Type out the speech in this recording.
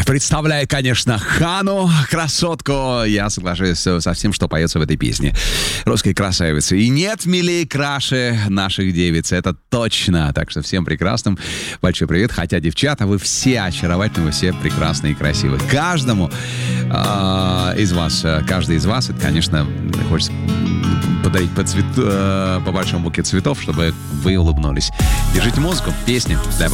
Представляю, конечно, Хану, красотку. Я соглашусь со всем, что поется в этой песне. Русские красавицы. И нет милее краше наших девиц. Это точно. Так что всем прекрасным большой привет. Хотя, девчата, вы все очаровательны, вы все прекрасные и красивые. Каждому из вас, каждый из вас, это, конечно, хочется подарить по большому букет цветов, чтобы вы улыбнулись. Держите музыку, песни для вас.